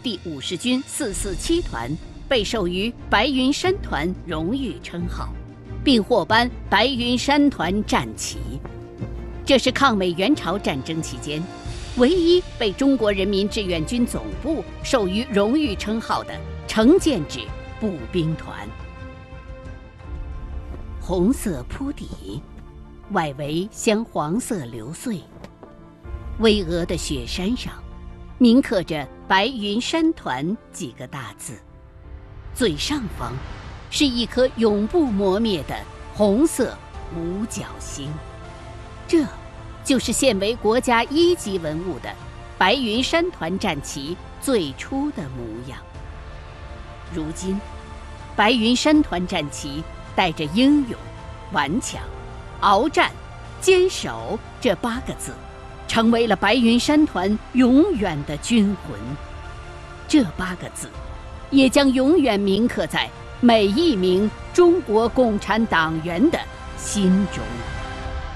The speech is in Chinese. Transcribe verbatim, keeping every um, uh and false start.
第五十军四四七团被授予白云山团荣誉称号，并获颁白云山团战旗。这是抗美援朝战争期间唯一被中国人民志愿军总部授予荣誉称号的成建制步兵团。红色铺底，外围镶黄色流穗，巍峨的雪山上铭刻着白云山团几个大字，最上方是一颗永不磨灭的红色五角星，这就是现为国家一级文物的白云山团战旗最初的模样。如今，白云山团战旗带着英勇、顽强、鏖战、坚守这八个字，成为了白云山团永远的军魂。这八个字也将永远铭刻在每一名中国共产党员的心中。